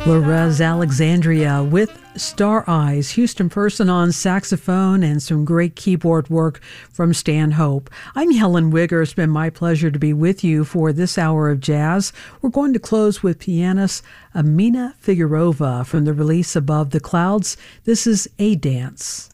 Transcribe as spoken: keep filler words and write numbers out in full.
Lorez Alexandria with Star Eyes, Houston Person on saxophone, and some great keyboard work from Stan Hope. I'm Helen Wigger. It's been my pleasure to be with you for this hour of jazz. We're going to close with pianist Amina Figurova from the release Above the Clouds. This is A Dance.